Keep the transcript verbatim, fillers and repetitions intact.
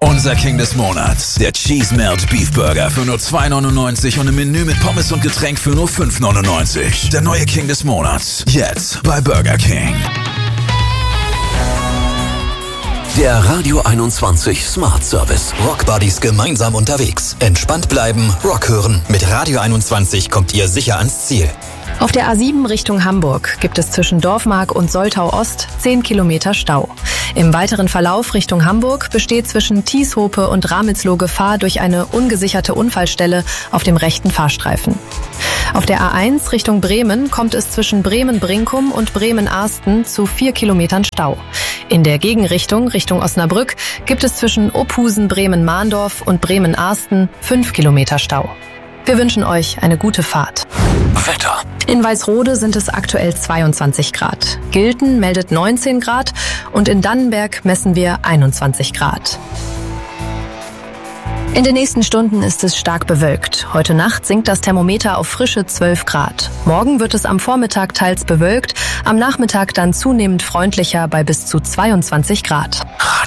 Unser King des Monats, der Cheese Melt Beef Burger für nur zwei neunundneunzig und im Menü mit Pommes und Getränk für nur fünf neunundneunzig. Der neue King des Monats, jetzt bei Burger King. Der Radio einundzwanzig Smart Service. Rock Buddies gemeinsam unterwegs. Entspannt bleiben, Rock hören. Mit Radio einundzwanzig kommt ihr sicher ans Ziel. Auf der A sieben Richtung Hamburg gibt es zwischen Dorfmark und Soltau Ost zehn Kilometer Stau. Im weiteren Verlauf Richtung Hamburg besteht zwischen Tieshope und Ramelsloh Gefahr durch eine ungesicherte Unfallstelle auf dem rechten Fahrstreifen. Auf der A eins Richtung Bremen kommt es zwischen Bremen-Brinkum und Bremen-Arsten zu vier Kilometern Stau. In der Gegenrichtung Richtung Osnabrück gibt es zwischen Ophusen, Bremen-Mahndorf und Bremen-Arsten fünf Kilometer Stau. Wir wünschen euch eine gute Fahrt. Wetter. In Weißrode sind es aktuell zweiundzwanzig Grad. Gilten meldet neunzehn Grad und in Dannenberg messen wir einundzwanzig Grad. In den nächsten Stunden ist es stark bewölkt. Heute Nacht sinkt das Thermometer auf frische zwölf Grad. Morgen wird es am Vormittag teils bewölkt, am Nachmittag dann zunehmend freundlicher bei bis zu zweiundzwanzig Grad.